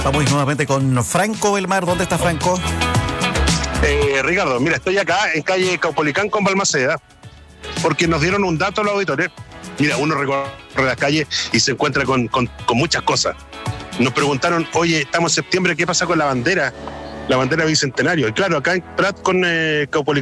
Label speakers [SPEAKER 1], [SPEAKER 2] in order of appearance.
[SPEAKER 1] Estamos nuevamente con Franco Belmar. ¿Dónde está Franco?
[SPEAKER 2] Ricardo, mira, estoy acá en calle Caupolicán con Balmaceda, porque nos dieron un dato a los auditores. Mira, uno recorre las calles y se encuentra con muchas cosas. Nos preguntaron, oye, estamos en septiembre, ¿qué pasa con la bandera bicentenario? Y claro, acá en Prat con Caupolicán